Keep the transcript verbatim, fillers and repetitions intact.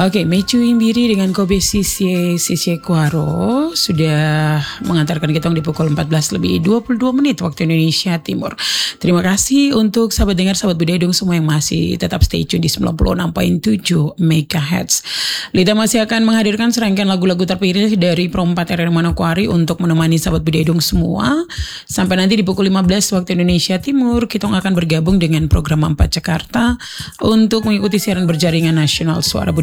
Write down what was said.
Oke, Mecu Imbiri dengan Kobe Sisye Sisye Kuaro sudah mengantarkan kita di pukul empat belas lebih dua puluh dua menit waktu Indonesia Timur. Terima kasih untuk sahabat dengar, sahabat budaya dong semua yang masih tetap stay tune di sembilan puluh enam koma tujuh megahertz. Lita masih akan menghadirkan serangkaian lagu-lagu terpilih dari Perempat R R Manokwari untuk menemani sahabat budaya dong semua. Sampai nanti di pukul lima belas waktu Indonesia Timur, kita akan bergabung dengan program Empat Jakarta untuk mengikuti siaran berjaringan nasional Suara Budaya